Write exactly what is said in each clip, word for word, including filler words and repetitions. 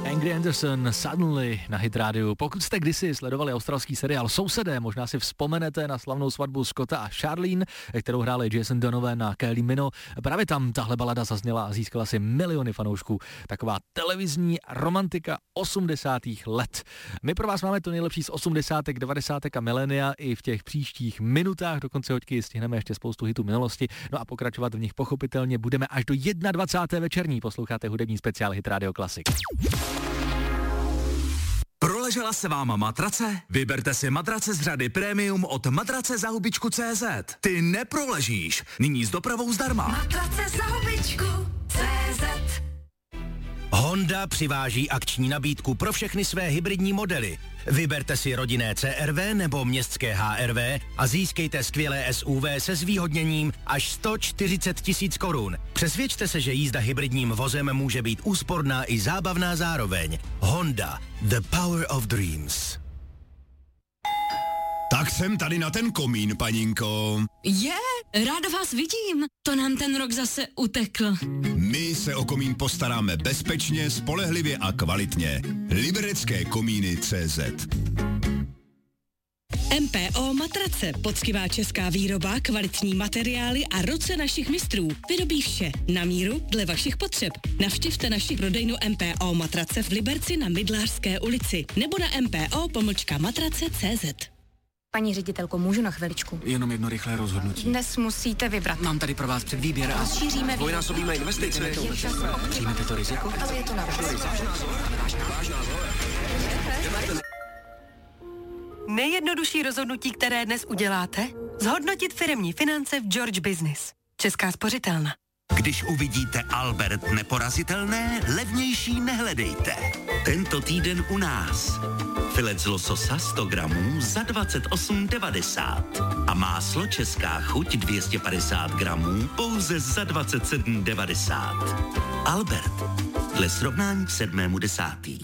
Angry Anderson, Suddenly na Hit rádiu. Pokud jste kdysi sledovali australský seriál Sousedé, možná si vzpomenete na slavnou svatbu Scotta a Charlene, kterou hráli Jason Donovan a Kylie Minogue. Právě tam tahle balada zazněla a získala si miliony fanoušků. Taková televizní romantika osmdesátých let. My pro vás máme to nejlepší z osmdesátek, devadesátek a milénia. I v těch příštích minutách do konce hoďky stihneme ještě spoustu hitů minulosti. No a pokračovat v nich pochopitelně budeme až do dvacáté první večerní. Posloucháte hudební speciál Hit Radio Classic. Proležela se vám matrace? Vyberte si matrace z řady Premium od matrace za hubičku tečka cé zet. Ty neproležíš. Nyní s dopravou zdarma. Matrace za hubičku tečka cé zet. Honda přiváží akční nabídku pro všechny své hybridní modely. Vyberte si rodinné cé er vé nebo městské há er vé a získejte skvělé es ú vé se zvýhodněním až sto čtyřicet tisíc korun. Přesvědčte se, že jízda hybridním vozem může být úsporná i zábavná zároveň. Honda, the power of dreams. Tak jsem tady na ten komín, paninko. Je, ráda vás vidím. To nám ten rok zase utekl. My se o komín postaráme bezpečně, spolehlivě a kvalitně. Liberecké komíny tečka cé zet. em pé ó Matrace, poctivá česká výroba, kvalitní materiály a ruce našich mistrů. Vyrobí vše na míru dle vašich potřeb. Navštivte naši prodejnu em pé ó Matrace v Liberci na Mydlářské ulici nebo na mpo pomlčka matrace tečka cé zet. Paní ředitelko, můžu na chviličku? Jenom jedno rychlé rozhodnutí. Dnes musíte vybrat. Mám tady pro vás předvýběr a... Rozšíříme... Dvojnásobíme investice. Přijmete to riziko? Ale je to na vás. Nejjednodušší rozhodnutí, které dnes uděláte? Zhodnotit firemní finance v George Business. Česká spořitelna. Když uvidíte Albert neporazitelné, levnější nehledejte. Tento týden u nás. Filet z lososa sto gramů za dvacet osm devadesát. A máslo Česká chuť dvě stě padesát gramů pouze za dvacet sedm devadesát. Albert. Dle srovnání k sedmému desátý.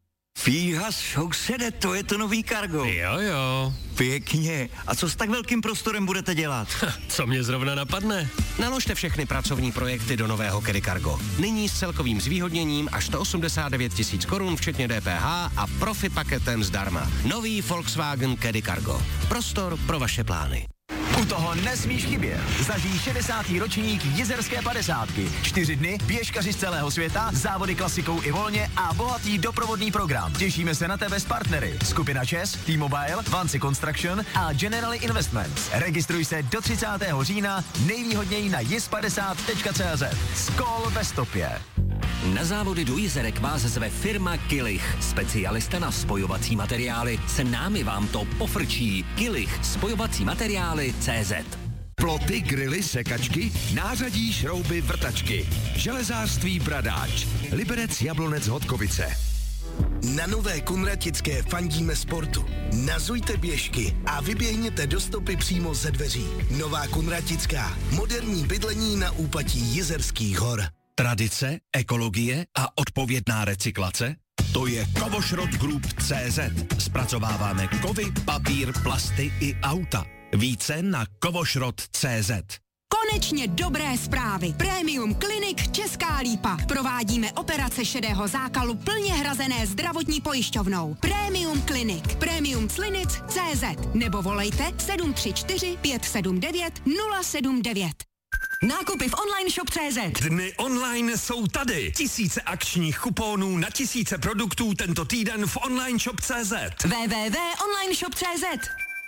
Fíha, sousede, to je to nový Cargo. Jo, jo. Pěkně. A co s tak velkým prostorem budete dělat? Co mě zrovna napadne? Naložte všechny pracovní projekty do nového Caddy Cargo. Nyní s celkovým zvýhodněním až sto osmdesát devět tisíc korun, včetně dé pé há a profi paketem zdarma. Nový Volkswagen Caddy Cargo. Prostor pro vaše plány. U toho nesmíš chybět. Zažij šedesátý ročník Jizerské padesátky. Čtyři dny, běžkaři z celého světa, závody klasikou i volně a bohatý doprovodný program. Těšíme se na tebe s partnery. Skupina ČES, T-Mobile, Vancy Construction a Generali Investments. Registruj se do třicátého října, nejvýhodněji na jiz padesát tečka cé zet. Skol ve stopě. Na závody do Jizerek vás zve firma Kilich, specialista na spojovací materiály. Se námi vám to pofrčí. Kilich, spojovací materiály tečka cé zet. Ploty, grily, sekačky, nářadí, šrouby, vrtačky. Železářství Bradáč. Liberec, Jablonec, Hodkovice. Na Nové Kunratické fandíme sportu. Nazujte běžky a vyběhněte do stopy přímo ze dveří. Nová Kunratická. Moderní bydlení na úpatí Jizerských hor. Tradice, ekologie a odpovědná recyklace? To je Kovošrot Group tečka cé zet. Zpracováváme kovy, papír, plasty i auta. Více na kovošrot tečka cé zet. Konečně dobré zprávy. Premium Clinic Česká Lípa. Provádíme operace šedého zákalu plně hrazené zdravotní pojišťovnou. Premium Clinic. Premium Clinic tečka cé zet. Nebo volejte sedm tři čtyři pět sedm devět nula sedm devět. Nákupy v online shop tečka cé zet. Dny online jsou tady. Tisíce akčních kuponů na tisíce produktů tento týden v online shop tečka cé zet. w w w tečka online shop tečka cé zet.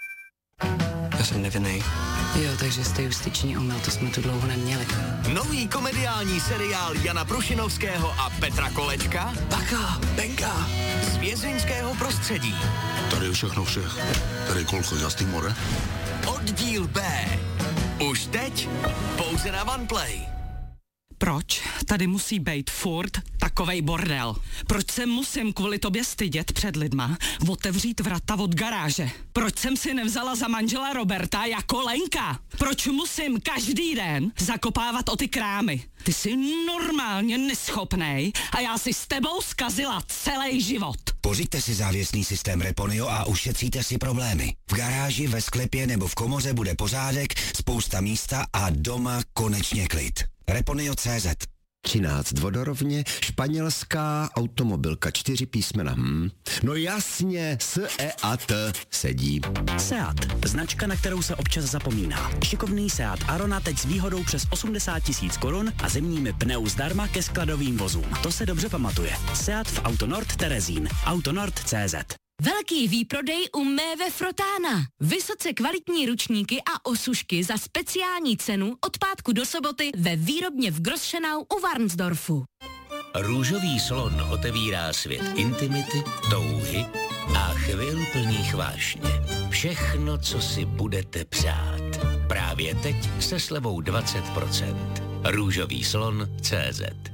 Já jsem nevinnej. Jo, takže jste justiční omyl, to jsme tu dlouho neměli. Nový komediální seriál Jana Prušinovského a Petra Kolečka. Bacha, benga. Z vězeňského prostředí. Tady je všechno všech. Tady je kolko z more. Oddíl B. Už teď pouze na OnePlay. Proč tady musí být furt takovej bordel? Proč se musím kvůli tobě stydět před lidma, otevřít vrata od garáže? Proč jsem si nevzala za manžela Roberta jako Lenka? Proč musím každý den zakopávat o ty krámy? Ty jsi normálně neschopnej a já si s tebou zkazila celý život. Pořiďte si závěsný systém Reponio a ušetříte si problémy. V garáži, ve sklepě nebo v komoře bude pořádek, spousta místa a doma konečně klid. Reponio tečka cé zet. třináct vodorovně, španělská automobilka, čtyři písmena. Hm. No jasně, S, E a T sedí. Seat, značka, na kterou se občas zapomíná. Šikovný Seat Arona teď s výhodou přes osmdesát tisíc korun a zimními pneu zdarma ke skladovým vozům. To se dobře pamatuje. Seat v Autonord Terezín. Autonord tečka cé zet. Velký výprodej u Méve Frotána. Vysoce kvalitní ručníky a osušky za speciální cenu od pátku do soboty ve výrobně v Grosschenau u Varnsdorfu. Růžový slon otevírá svět intimity, touhy a chvil plných vášně. Všechno, co si budete přát. Právě teď se slevou dvacet procent. Růžový slon tečka cé zet.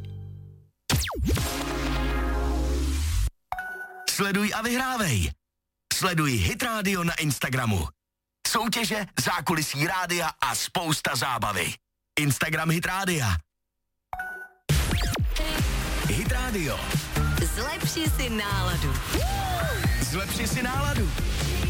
Sleduj a vyhrávej. Sleduj Hit Radio na Instagramu. Soutěže, zákulisí rádia a spousta zábavy. Instagram Hit Rádia. Hit Radio. Zlepši si náladu. Zlepši si náladu.